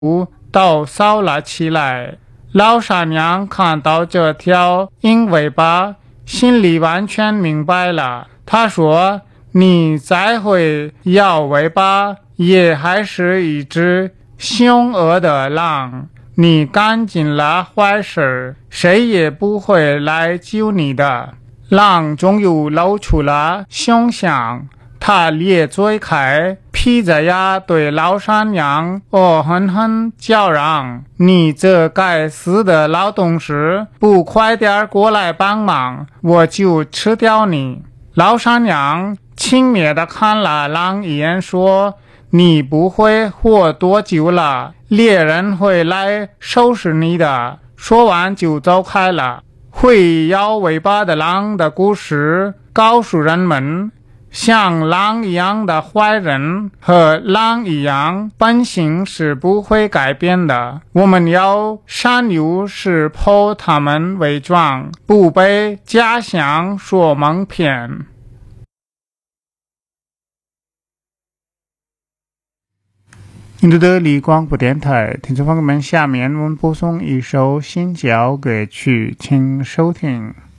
都扫了起来。老山羊看到这条鹰尾巴，心里完全明白了。他说：“你再会摇尾巴，也还是一只凶恶的狼。你干尽了坏事，谁也不会来救你的。”狼终于露出了凶相，他咧嘴开，披着牙对老山羊恶狠狠叫嚷：“你这该死的老东西，不快点过来帮忙，我就吃掉你！”老山羊轻蔑地看了狼一眼，说：“你不会活多久了，猎人会来收拾你的。”说完就走开了。会摇尾巴的狼的故事告诉人们，像狼一样的坏人和狼一样，本性是不会改变的。我们要善于识破他们伪装，不被假象所蒙骗。印度的立广播电台听众朋友们，下面我们播送一首新教歌曲，请收听。